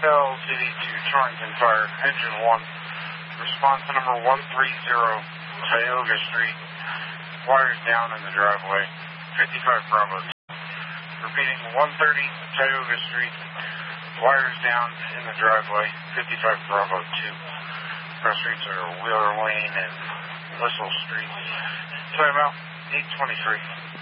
LCD to Torrington Fire, Engine 1. Response number 130, Tioga Street. Wires down in the driveway, 55 Bravo. Repeating, 130, Tioga Street. Wires down in the driveway, 55 Bravo 2. Cross streets are Wheeler Lane and Whistle Street. Time out, 8:23.